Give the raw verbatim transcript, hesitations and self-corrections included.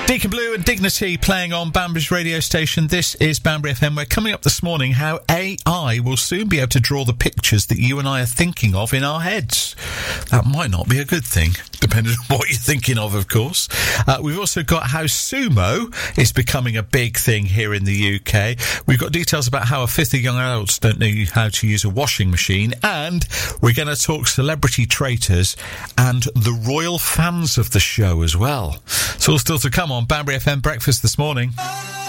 Deacon Blue and Dignity playing on Banbury's radio station. This is Banbury F M. We're coming up this morning how A I will soon be able to draw the pictures that you and I are thinking of in our heads. That might not be a good thing, depending on what you're thinking of, of course. Uh, we've also got how sumo is becoming a big thing here in the U K. We've got details about how a fifth of young adults don't know how to use a washing machine. And we're going to talk celebrity traitors and the royal fans of the show as well. It's all still to come on Banbury F M Breakfast this morning.